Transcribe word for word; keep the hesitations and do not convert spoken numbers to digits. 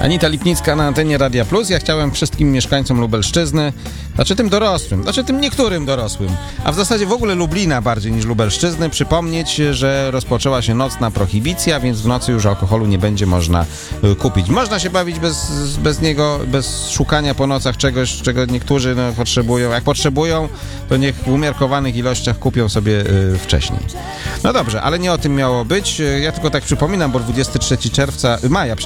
Anita Lipnicka na antenie Radia Plus. Ja chciałem wszystkim mieszkańcom Lubelszczyzny, znaczy tym dorosłym, znaczy tym niektórym dorosłym, a w zasadzie w ogóle Lublina bardziej niż Lubelszczyzny, przypomnieć, że rozpoczęła się nocna prohibicja, więc w nocy już alkoholu nie będzie można kupić. Można się bawić bez, bez niego, bez szukania po nocach czegoś, czego niektórzy no, potrzebują. Jak potrzebują, to niech w umiarkowanych ilościach kupią sobie y, wcześniej. No dobrze, ale nie o tym miało być. Ja tylko tak przypominam, bo dwudziestego trzeciego czerwca, maja,